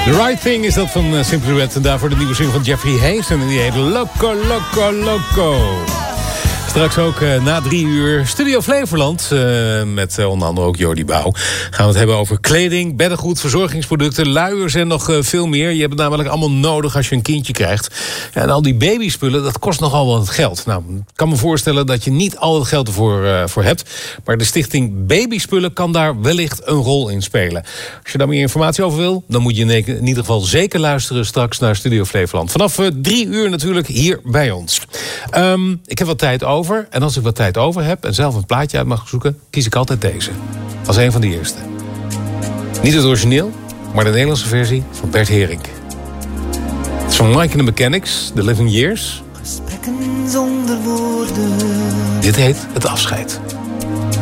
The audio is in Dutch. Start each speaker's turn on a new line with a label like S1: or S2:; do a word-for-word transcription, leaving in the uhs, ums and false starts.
S1: The Right Thing is dat van uh, Simply Red. En daarvoor de nieuwe single van Jeffrey Hayes. En die heet Loco, Loco, Loco. Straks ook uh, na drie uur Studio Flevoland. Uh, met uh, onder andere ook Jordi Bouw. Gaan we het hebben over kleding, beddengoed, verzorgingsproducten, luiers en nog uh, veel meer. Je hebt het namelijk allemaal nodig als je een kindje krijgt. Ja, en al die babyspullen, dat kost nogal wat geld. Nou, ik kan me voorstellen dat je niet al het geld ervoor uh, voor hebt. Maar de stichting Babyspullen kan daar wellicht een rol in spelen. Als je daar meer informatie over wil, dan moet je in ieder geval zeker luisteren straks naar Studio Flevoland. Vanaf uh, drie uur natuurlijk hier bij ons. Um, ik heb wat tijd over. En als ik wat tijd over heb en zelf een plaatje uit mag zoeken, kies ik altijd deze. Als een van de eerste. Niet het origineel, maar de Nederlandse versie van Bert Herink. Het is van Mike and the Mechanics, The Living Years.
S2: Gesprekken zonder woorden.
S1: Dit heet Het Afscheid.